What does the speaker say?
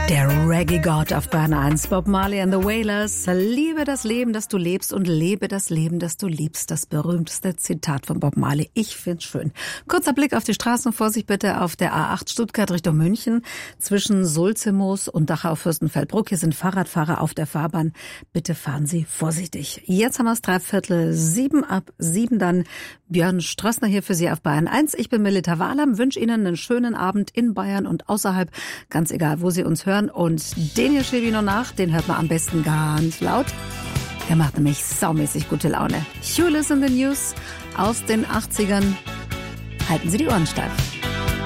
Der Reggae-Gott auf Bayern 1, Bob Marley and the Wailers. Liebe das Leben, das du lebst und lebe das Leben, das du liebst. Das berühmteste Zitat von Bob Marley. Ich find's schön. Kurzer Blick auf die Straßen. Vorsicht bitte auf der A8 Stuttgart Richtung München. Zwischen Sulzimoos und Dachau-Fürstenfeldbruck. Hier sind Fahrradfahrer auf der Fahrbahn. Bitte fahren Sie vorsichtig. Jetzt haben wir es 6:45 ab 7 dann. Björn Strössner hier für Sie auf Bayern 1. Ich bin Melita Wahlam. Wünsche Ihnen einen schönen Abend in Bayern und außerhalb. Ganz egal, wo Sie uns hören. Und den hier schiebe ich noch nach, den hört man am besten ganz laut. Der macht nämlich saumäßig gute Laune. You Listen the News aus den 80ern. Halten Sie die Ohren steif.